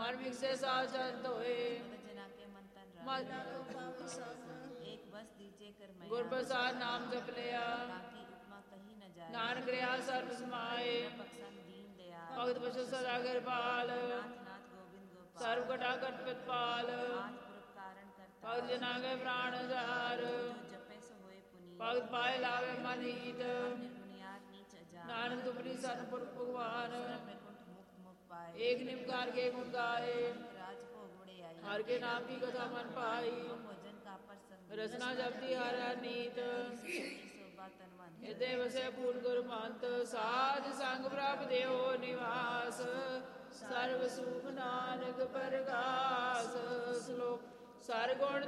ਮਨ ਵਿਕਸੇ ਸਾਧ ਸੰਤ ਹੋਏ। जना के मन तन ਮਨ एक बस दीजे कर मैं ਗੁਰ ਪ੍ਰਸਾਦ ਨਾਮ ਜਪ ਲਿਆ। ताकि उपमा कही न जाए ਨਾਨਕ ਰਿਆ ਸਰਬ ਸਮਾਏ। बख्शन दीन दयाल ਭਗਤ ਬਖਸ਼ ਸਦਾ ਕਿਰਪਾਲ। नाथ नाथ गोविंद गोपाल ਸਰਬ ਘਟਾ ਘਟ ਪਿਤਪਾਲ। आद पुरख कारण करता ਭਗਤ ਜਨਾ ਕੇ ਪ੍ਰਾਣ ਉਜਾਰ। जो जपे सो होए पुनीत ਭਗਤ ਪਾਏ ਲਾਵੇ ਮਨ ਹੀਤ। निर्गुणियात नीच अजान ਨਾਨਕ ਤੁਮਰੀ ਸਤਿਪੁਰਖ भगवान। वैकुंठ मुक्त मुख पाए एक निमकार के गुण गाए। राज भोग बड़े आई हर के नाम की कथा मन पाई। भोजन का प्रसंग रसना जपती हर नीत। शोभा तनवन हृदय बसे पूर्ण गुरु मंत। साध संग प्राप्त देहो निवास। सर्व सुख नानक परगास। श्लोक सरगुण